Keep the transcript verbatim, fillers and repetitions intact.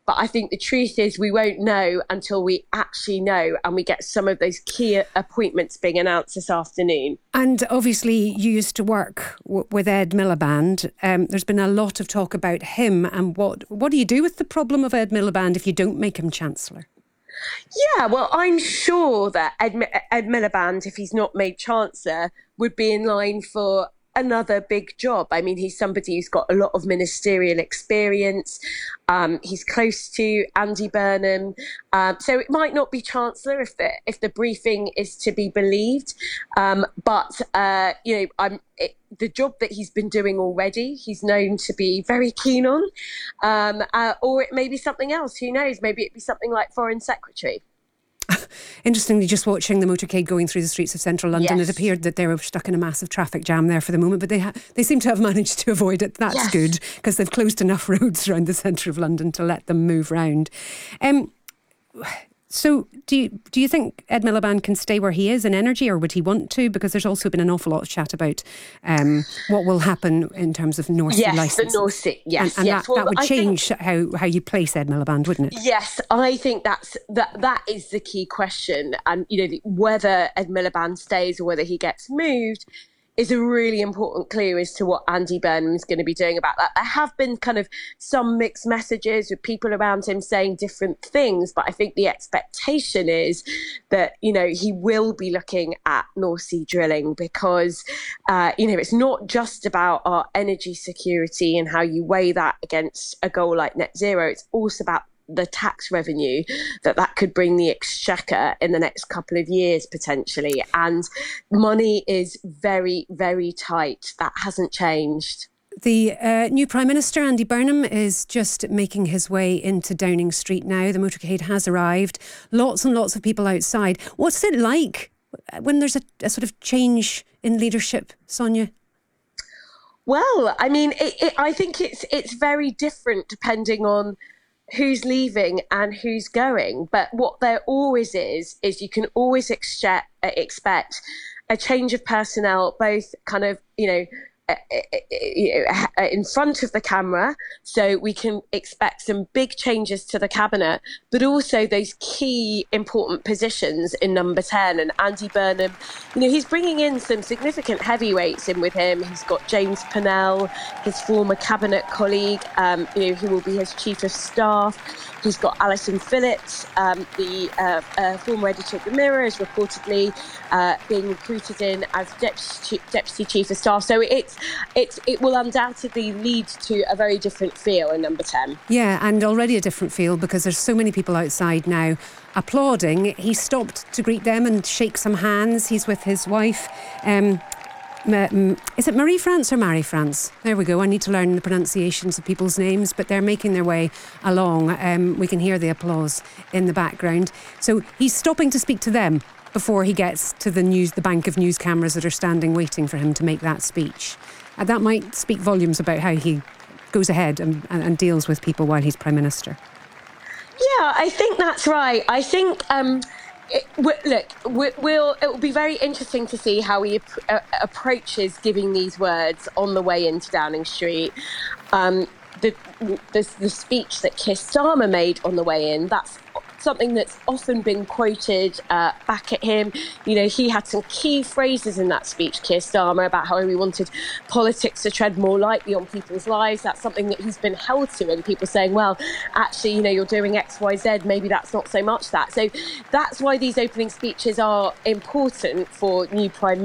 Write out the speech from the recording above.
But I think the truth is we won't know until we actually know and we get some of those key appointments being announced this afternoon. And obviously you used to work w- with Ed Miliband. Um, there's been a lot of talk about him and what, what do you do with the problem of Ed Miliband if you don't make him Chancellor? Yeah, well, I'm sure that Ed, Ed Miliband, if he's not made Chancellor, would be in line for another big job. I mean, he's somebody who's got a lot of ministerial experience. Um, he's close to Andy Burnham. Um, so it might not be Chancellor if the if the briefing is to be believed. Um, but, uh, you know, I'm, it, the job that he's been doing already, he's known to be very keen on. Um, uh, or it may be something else. Who knows? Maybe it'd be something like Foreign Secretary. Interestingly, just watching the motorcade going through the streets of central London, Yes. it appeared that they were stuck in a massive traffic jam there for the moment, but they ha- they seem to have managed to avoid it. That's Yes. good, because they've closed enough roads around the centre of London to let them move round. Um, so do you, do you think Ed Miliband can stay where he is in energy, or would he want to? Because there's also been an awful lot of chat about um, what will happen in terms of North Sea Yes, licences. the North Sea, yes. And, and yes. that, Well, that would I change think, how, how you place Ed Miliband, wouldn't it? Yes, I think that's that that is the key question. And, you know, whether Ed Miliband stays or whether he gets moved is a really important clue as to what Andy Burnham is going to be doing about that. There have been kind of some mixed messages with people around him saying different things, but I think the expectation is that, you know, he will be looking at North Sea drilling because, uh, you know, it's not just about our energy security and how you weigh that against a goal like net zero. It's also about the tax revenue that that could bring the exchequer in the next couple of years potentially. And money is very, very tight. That hasn't changed. The uh, new Prime Minister, Andy Burnham, is just making his way into Downing Street now. The motorcade has arrived. Lots and lots of people outside. What's it like when there's a, a sort of change in leadership, Sonia? Well, I mean, it, it, I think it's it's very different depending on who's leaving and who's going. But what there always is, is you can always expect, expect a change of personnel, both kind of, you know, in front of the camera, so we can expect some big changes to the cabinet, but also those key important positions in number ten. And Andy Burnham, you know, he's bringing in some significant heavyweights in with him. He's got James Pennell, his former cabinet colleague, um, you know, who will be his chief of staff. He's got Alison Phillips, um, the uh, uh, former editor of The Mirror, is reportedly uh, being recruited in as deputy, deputy chief of staff. So it's it's it will undoubtedly lead to a very different feel in number ten. Yeah, and already a different feel because there's so many people outside now applauding. He stopped to greet them and shake some hands. He's with his wife. Um, Is it Marie-France or Marie-France? There we go. I need to learn the pronunciations of people's names, but they're making their way along. Um, we can hear the applause in the background. So he's stopping to speak to them before he gets to the news, the bank of news cameras that are standing waiting for him to make that speech. And that might speak volumes about how he goes ahead and, and, and deals with people while he's Prime Minister. Yeah, I think that's right. I think... Um It, look, we'll, it will be very interesting to see how he ap- approaches giving these words on the way into Downing Street. Um, the, the the speech that Keir Starmer made on the way in, that's something that's often been quoted uh, back at him. You know, he had some key phrases in that speech, Keir Starmer, about how he wanted politics to tread more lightly on people's lives. That's something that he's been held to, and people saying, well, actually, you know, you're doing X, Y, Z, maybe that's not so much that. So that's why these opening speeches are important for new Prime